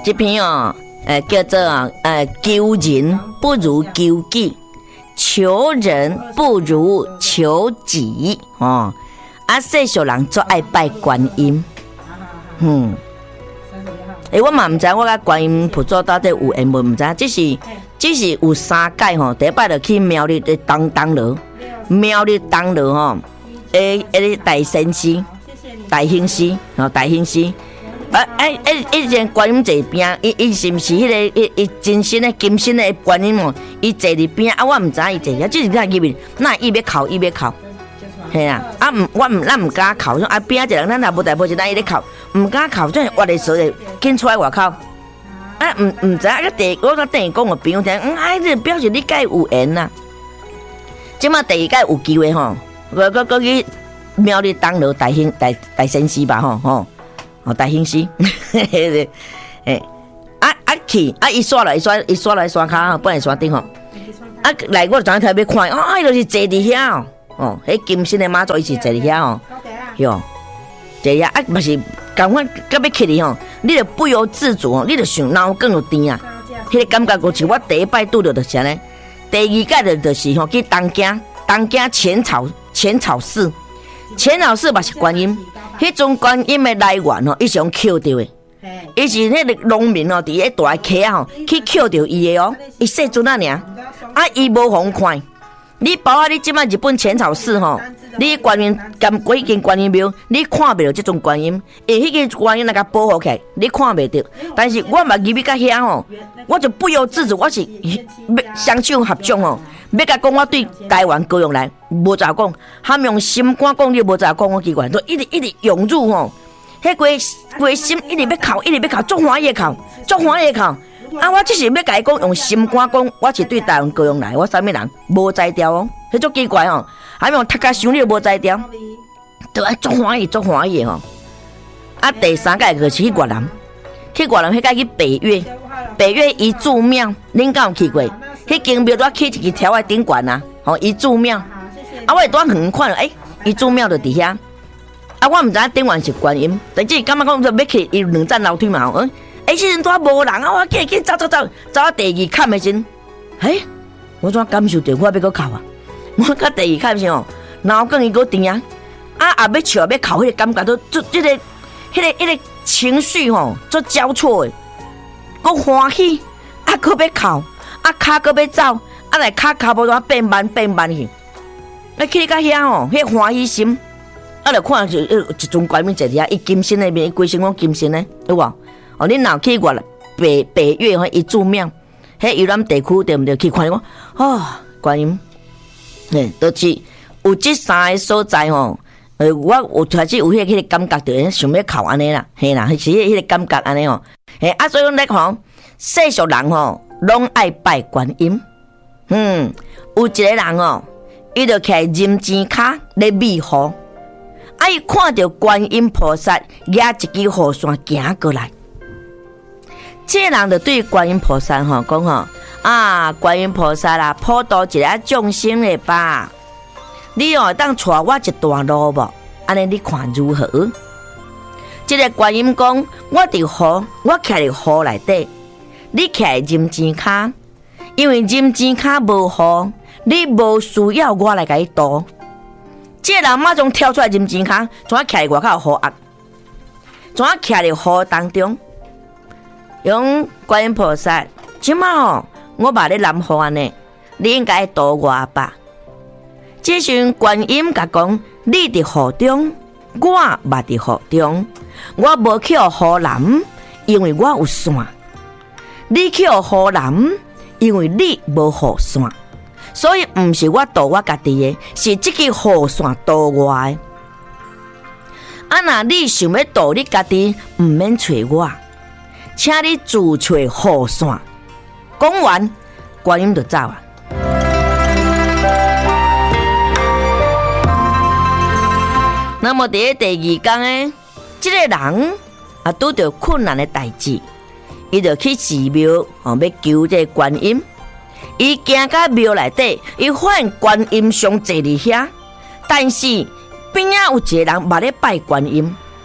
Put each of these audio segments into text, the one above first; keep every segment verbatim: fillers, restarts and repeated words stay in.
这篇哦，呃，叫做啊，呃，求人不如求己，求人不如求己哦。啊，世俗人最爱拜观音，嗯。诶、欸，我嘛唔知我甲观音菩萨到底有缘无，唔知，只是只是有三届吼，第一摆就去庙里的当当楼，庙里当楼吼，诶诶，大仙师、大兴师，吼大兴师，啊诶诶，以前观音坐边，伊伊是毋是迄、那个伊伊真身的金身的观音哦？伊坐伫边，啊我唔知伊坐遐，只是在入面，那伊要哭，伊要哭。系啊，啊唔，我唔，咱唔敢哭，啊边一个人，咱也无大无一，咱伊咧哭，唔敢哭，真系活的时候，紧出来外口，啊唔唔知啊，第我甲等于讲个朋友听，嗯，哎，这表示你甲有缘呐。即马第二届有机会吼，我我我去庙里当了大兴大大仙师吧吼吼，哦大兴师，诶，啊啊去，啊伊刷来刷，伊刷来刷骹，本来刷顶吼，啊来我就特别看，啊，伊就是坐伫遐。哦，迄金身的妈祖伊是坐伫遐哦，哟，坐遐啊，嘛是共款，到要起哩吼，你就不由自主哦，你就想脑更有甜啊，迄、那个感觉就是我第一摆拄着就是安尼，第二届就就是吼去东京，东京浅草浅草寺，浅草寺嘛是观音，迄种观音的来源吼，伊是用捡着的，伊是迄个农民哦，伫迄大溪啊吼，去捡着伊的哦，伊细阵啊尔，啊伊无互看。你包括你即摆日本浅草寺吼，你观音兼几间观音庙，你看袂到即种观音，因为迄间观音那个保护起来，你看袂到。但是我嘛入去到遐吼，我就不由自主，我是要双手合掌吼，要甲讲我对台湾高雄来无咋讲，他们用心肝讲，你无咋讲，我奇怪，都一直一直涌入吼，迄个个心一直要哭，一直要哭，足欢喜哭，足欢喜哭。啊！我只是要甲伊讲，用心肝讲，我是对台湾高雄来，我啥物人无才调哦，迄足奇怪哦，还用读甲想你无才调，都爱足欢喜，足欢喜吼。啊，第三届就是去越南，去越南迄届去北岳，北岳遗柱庙，恁敢有去过？迄间庙拄去一个条的顶悬啊，吼遗柱庙。啊，我会拄远看了，诶、欸，遗柱庙就伫遐。啊，我毋知影顶悬是观音，但只感觉讲要去，伊两站楼梯嘛，嗯。哎，时阵拄无人啊！我紧紧走走走，走到第二坎的时阵，哎，我怎感受到我要搁哭啊？我到第二坎时哦，脑梗伊搁甜啊，啊也要笑要哭，迄个感觉都做迄个、迄个、迄个情绪吼，做交错的，搁欢喜，啊搁要哭，啊骹搁要走，啊来骹骹无怎变慢变慢去，啊去到遐吼，迄个欢喜心，啊就看就一尊观音坐伫遐，伊金身那边，伊规身讲金身的，有无？哦，恁若去过北北岳吼遗柱庙，迄游览地区对毋对？去看讲，哦，观音，嘿，都是有这三个所在吼。呃，我有开始有迄个感觉，就想要哭安尼啦，嘿啦，是迄个感觉安尼吼。嘿，啊，所以讲咧吼，世俗人吼，拢爱拜观音。嗯，有一个人哦，伊就徛人前骹咧美雨，啊，伊看到观音菩萨举一支雨伞行过来。这人就对观音菩萨吼讲吼啊，观音菩萨啦，普度一个众生的吧，你哦当带我一段路无？安尼你看如何？这个观音讲，我伫雨，我徛伫雨内底，你徛人前骹，因为人前骹无雨，你无需要我来甲你渡。这人马上跳出来人前骹，怎啊徛伫外口雨压，怎啊徛伫雨当中？用观音菩萨，即马哦，我捌咧南雨安尼，你应该渡我吧。这时观音甲讲，你伫雨中，我嘛伫雨中，我无去雨南，因为我有伞；你去雨南，因为你无雨伞。所以毋是我渡我家己的，是这个雨伞渡我的。啊，若你想要渡你家己，毋免找我。请你自找雨伞。讲完，观音就走啊。那么第第二天呢，这个人啊拄到困难的代志，伊就去寺庙哦，要求这个观音。伊行到庙内底，伊发现观音上坐伫遐，但是边仔有一个人捌咧拜观音。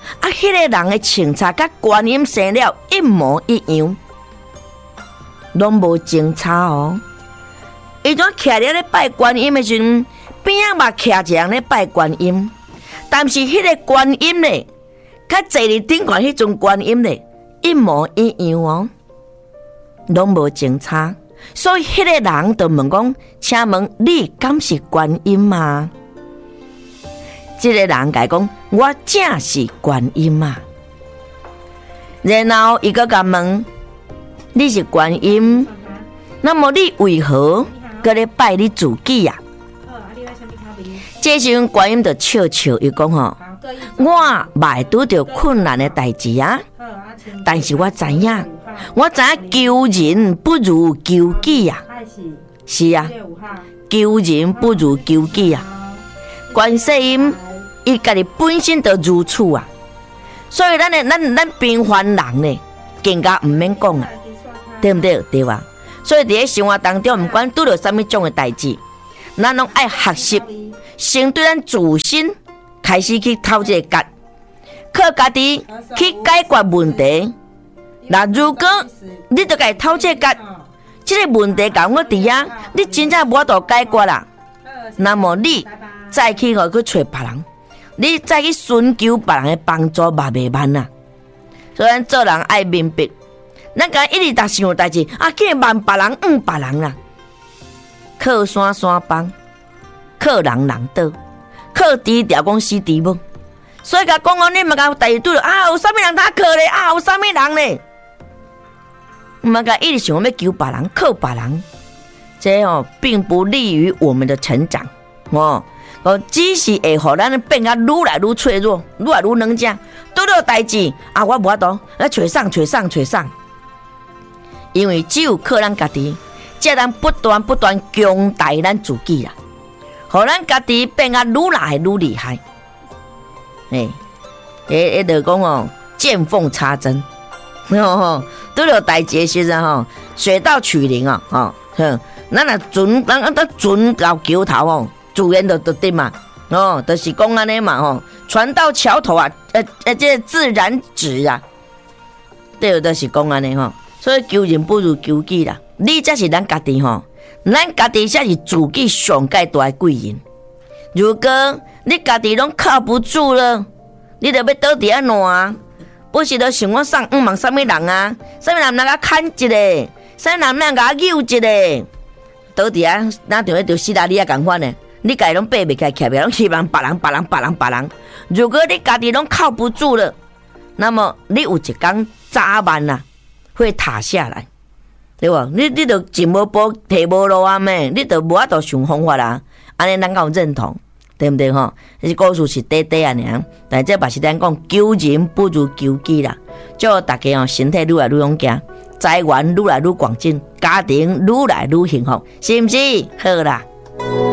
啊，迄、那个人的穿插甲观音生了一模一样，拢无争差哦。伊怎徛咧咧拜观音的时阵，边仔嘛徛一人咧拜观音，但是迄个观音咧，较坐伫顶悬迄种观音咧，一模一样哦，拢无争差。所以迄个人就问讲：请问你敢是观音吗？这个人甲讲：我正是观音啊。然后伊个甲问：你是观音，那么你为何搁咧拜你自己啊？这时阵观音就笑笑，伊讲吼：我袂拄着困难的代志啊，但是我知影，我知影求人不如求己啊。是啊，求人不如求己啊。观世音伊家己本身就如此啊，所以咱的咱咱平凡人呢，更加唔免讲啊，对不对？对吧？所以伫咧生活当中，唔管拄着什么种的代志，咱拢爱学习，先对咱自身开始去透这个角，靠家己去解决问题。那如果你着家己透这个角，这个问题甲我伫啊，你真正无法度解决啦，那么你再去互去找别人，你再去寻求别人的帮助，嘛袂慢啦。所以咱做人爱明白。咱甲一日达想代志啊，去问别人，嗯，别人啦，靠山山帮，靠人人倒，靠低调讲死低无。所以甲讲哦，你嘛甲代志拄着啊，有啥物人他靠咧啊，有啥物人咧？毋嘛甲一日想要求别人，靠别人，这哦并不利于我们的成长哦。哦，只是会互咱变甲愈来愈脆弱，愈来愈软弱。拄着代志啊，我无法度来找送找送找送。因为只有靠咱家己，才能不断不断强大咱自己啦，互咱家己变甲愈来愈厉害。诶，诶，迄就讲哦，见缝插针，吼吼，拄着代志时阵吼，水到渠成啊，吼，哼，咱若船，咱咱船到桥头哦，自然就就对嘛，哦，就是讲安尼嘛，吼，船到桥头啊，呃呃，这自然直啊，对，就是讲安尼吼。所以求人不如求己啦，你才是咱家己吼，咱家己才是自己上界大的贵人。如果你家己拢靠不住了，你就要倒伫安怎啊？不是都想我送五万啥物人啊？啥物人能甲牵一个？啥物人能甲扭一个？倒伫啊，哪像迄条希拉里啊共款呢？你家己拢爬袂起来，徛袂，拢希望别人、别人、别人、别人。如果你家己拢靠不住了，那么你有一天早晚啊会塌下来，对吧？你你就进无步，提无路啊咩？你就无法度想方法啦。安尼咱敢有认同，对不对吼？这故事是短短啊尔，但这嘛是咱讲求人不如求己啦。祝大家哦身体愈来愈勇健，财源愈来愈广进，家庭愈来愈幸福，是不是？好啦。